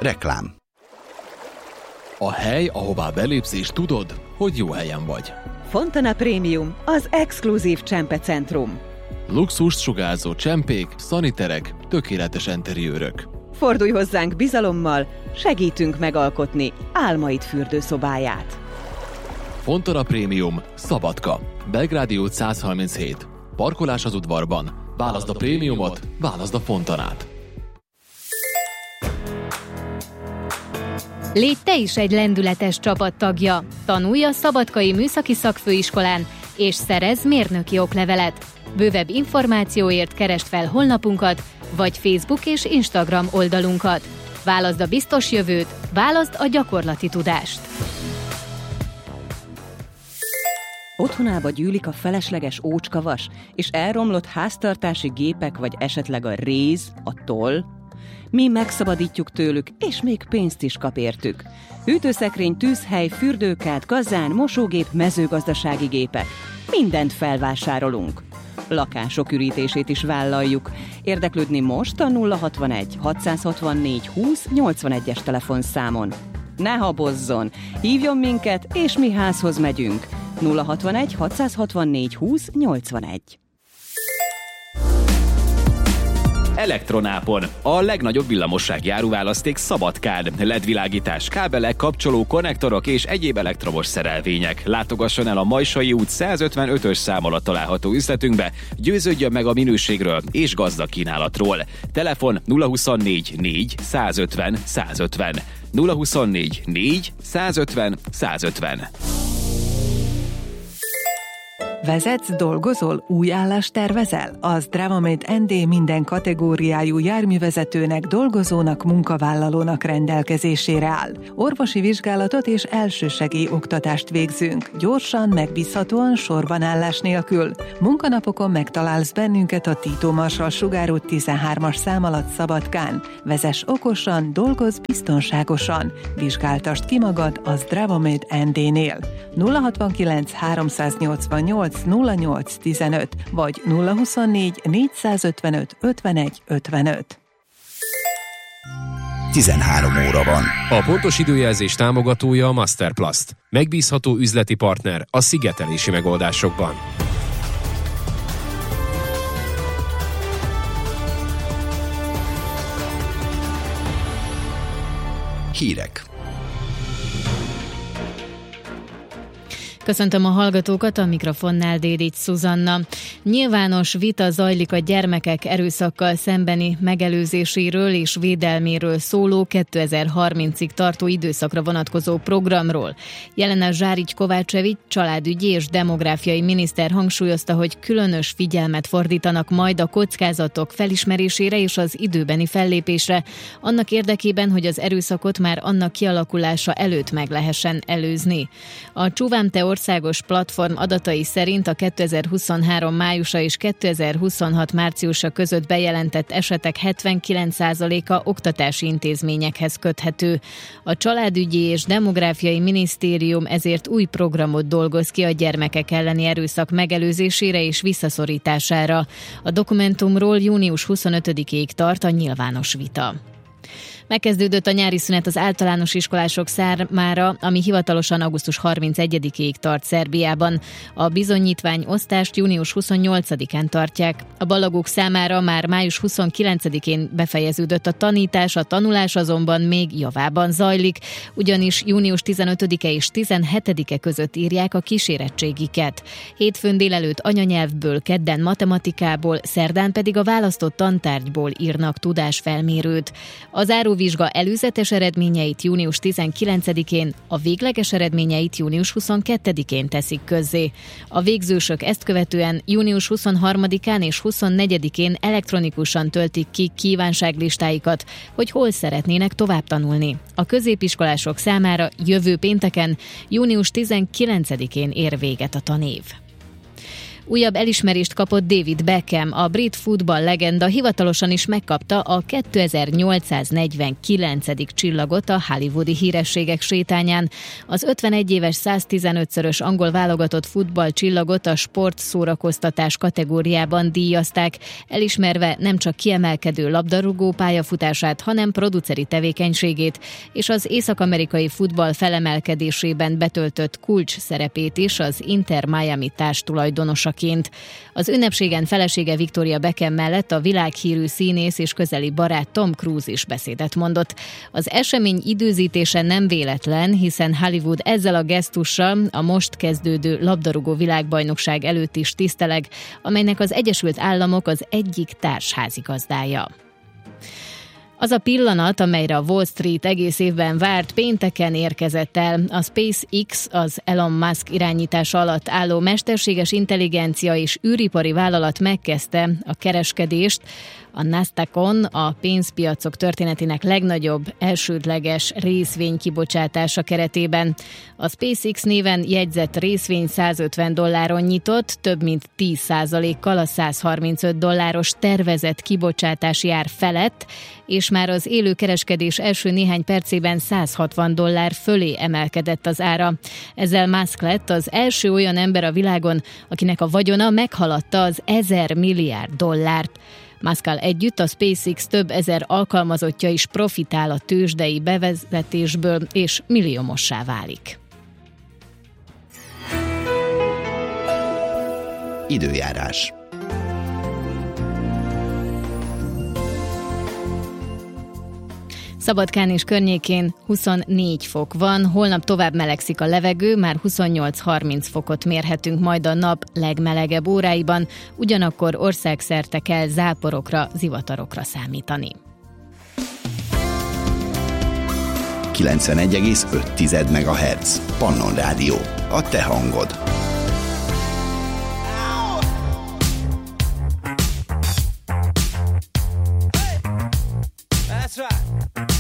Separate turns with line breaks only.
Reklám.
A hely, ahová belépsz és tudod, hogy jó helyen vagy.
Fontana Premium, az exkluzív csempecentrum.
Luxust sugárzó csempék, szaniterek, tökéletes enteriőrök.
Fordulj hozzánk bizalommal, segítünk megalkotni álmaid fürdőszobáját.
Fontana Premium, Szabadka, Belgrádi út 137. Parkolás az udvarban. Válaszd a prémiumot, válaszd a Fontanát.
Légy te is egy lendületes csapattagja. Tanulj a Szabadkai Műszaki Szakfőiskolán, és szerezz mérnöki oklevelet. Bővebb információért keresd fel honlapunkat, vagy Facebook és Instagram oldalunkat. Válaszd a biztos jövőt, válaszd a gyakorlati tudást.
Otthonába gyűlik a felesleges ócskavas, és elromlott háztartási gépek, vagy esetleg a réz, a toll? Mi megszabadítjuk tőlük, és még pénzt is kap értük. Hűtőszekrény, tűzhely, fürdőkád, kazán, mosógép, mezőgazdasági gépek. Mindent felvásárolunk. Lakások ürítését is vállaljuk. Érdeklődni most a 061 664 20 81-es telefonszámon. Ne habozzon! Hívjon minket, és mi házhoz megyünk. 061 664 20 81.
Elektronápon. A legnagyobb villamossági áruválaszték Szabadkán. LED-világítás, kábelek, kapcsoló, konnektorok és egyéb elektromos szerelvények. Látogasson el a Majsai út 155-ös szám alatt található üzletünkbe, győződjön meg a minőségről és gazdag kínálatról. Telefon 024 4 150 150. 024 4 150 150.
Vezetsz, dolgozol, új állást tervezel? Az Dravamate ND minden kategóriájú járművezetőnek, dolgozónak, munkavállalónak rendelkezésére áll. Orvosi vizsgálatot és elsősegély oktatást végzünk. Gyorsan, megbízhatóan, sorban állás nélkül. Munkanapokon megtalálsz bennünket a Tito Marsalls sugárút 13-as szám alatt Szabadkán. Vezess okosan, dolgozz biztonságosan. Vizsgáltasd ki magad az Dravamate ND-nél. 069 388 0815 vagy 024 455 51 55.
13 óra van.
A pontos időjelzés támogatója a Masterplast. Megbízható üzleti partner a szigetelési megoldásokban.
Hírek.
Köszöntöm a hallgatókat, a mikrofonnál Dédics Szuzanna. Nyilvános vita zajlik a gyermekek erőszakkal szembeni megelőzéséről és védelméről szóló 2030-ig tartó időszakra vonatkozó programról. Jelena Zsárics-Kovácsevics családügyi és demográfiai miniszter hangsúlyozta, hogy különös figyelmet fordítanak majd a kockázatok felismerésére és az időbeni fellépésre, annak érdekében, hogy az erőszakot már annak kialakulása előtt meg lehessen előzni. A Csúvám-Te országos platform adatai szerint a 2023 májusa és 2026 márciusa között bejelentett esetek 79%-a oktatási intézményekhez köthető. A Családügyi és Demográfiai Minisztérium ezért új programot dolgoz ki a gyermekek elleni erőszak megelőzésére és visszaszorítására. A dokumentumról június 25-ig tart a nyilvános vita. Megkezdődött a nyári szünet az általános iskolások számára, ami hivatalosan augusztus 31-ig tart Szerbiában. A bizonyítványosztást június 28-án tartják. A ballagók számára már május 29-én befejeződött a tanítás, a tanulás azonban még javában zajlik, ugyanis június 15-e és 17-e között írják a kísérettségiket. Hétfőn délelőtt anyanyelvből, kedden matematikából, szerdán pedig a választott tantárgyból írnak tudásfelmérőt. Az záróvizsga előzetes eredményeit június 19-én, a végleges eredményeit június 22-én teszik közzé. A végzősök ezt követően június 23-án és 24-én elektronikusan töltik ki kívánságlistáikat, hogy hol szeretnének tovább tanulni. A középiskolások számára jövő pénteken, június 19-én ér véget a tanév. Újabb elismerést kapott David Beckham, a brit futball legenda hivatalosan is megkapta a 2849. csillagot a hollywoodi hírességek sétányán. Az 51 éves 115-szörös angol válogatott futballcsillagot a sportszórakoztatás kategóriában díjazták, elismerve nem csak kiemelkedő labdarúgó pályafutását, hanem produceri tevékenységét és az észak-amerikai futball felemelkedésében betöltött kulcs szerepét is az Inter Miami társtulajdonosaként. Az ünnepségen felesége Victoria Beckham mellett a világhírű színész és közeli barát Tom Cruise is beszédet mondott. Az esemény időzítése nem véletlen, hiszen Hollywood ezzel a gesztussal a most kezdődő labdarúgó világbajnokság előtt is tiszteleg, amelynek az Egyesült Államok az egyik társházigazdája. Az a pillanat, amelyre a Wall Street egész évben várt, pénteken érkezett el. A SpaceX, az Elon Musk irányítása alatt álló mesterséges intelligencia és űripari vállalat megkezdte a kereskedést a Nasdaqon, a pénzpiacok történetének legnagyobb elsődleges részvény kibocsátása keretében. A SpaceX néven jegyzett részvény $150 nyitott, több mint 10%-kal a $135 tervezett kibocsátási ár felett, és már az élő kereskedés első néhány percében $160 fölé emelkedett az ára. Ezzel Musk lett az első olyan ember a világon, akinek a vagyona meghaladta az $1000 milliárd. Muskkal együtt a SpaceX több ezer alkalmazottja is profitál a tőzsdei bevezetésből, és milliómossá válik.
Időjárás.
Szabadkán és környékén 24 fok van, holnap tovább melegszik a levegő, már 28-30 fokot mérhetünk majd a nap legmelegebb óráiban, ugyanakkor országszerte kell záporokra, zivatarokra számítani.
91,5 MHz. Pannon Rádió. A te hangod.
That's right.